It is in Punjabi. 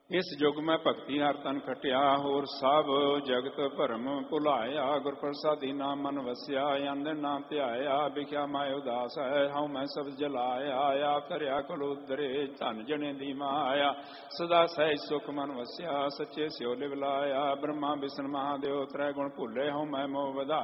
ਇਸ ਯੁਗ ਮੈਂ ਭਗਤੀ ਹਰ ਤਨ ਖਟਿਆ, ਹੋਰ ਸਭ ਜਗਤ ਭਰਮ ਭੁਲਾਇਆ। ਗੁਰ ਪ੍ਰਸਾਦੀ ਨਾਮ ਮਨ ਵਸਿਆ, ਅੰਦਨ ਨਾਮ ਧਿਆਇਆ। ਵਿਖਿਆ ਮਾਇ ਉਦਾਸ ਹੈ, ਹਉ ਮੈਂ ਸਬਦ ਜਲਾਇਆ। ਆਪ ਧਰਿਆ ਕੁਲ ਉਦਰੇ, ਧਨ ਜਣੇ ਦੀ ਮਾਇਆ। ਸਦਾ ਸਹਿਜ ਸੁਖ ਮਨ ਵਸਿਆ, ਸੱਚੇ ਸਿਓ ਲਿਵ ਲਾਇਆ। ਬ੍ਰਹਮਾ ਵਿਸ਼ਨ ਮਹਾਦੇਵ, ਤ੍ਰੈ ਗੁਣ ਭੁੱਲੇ, ਹਉ ਮੈਂ ਮੋਹ ਵਧਾਇਆ।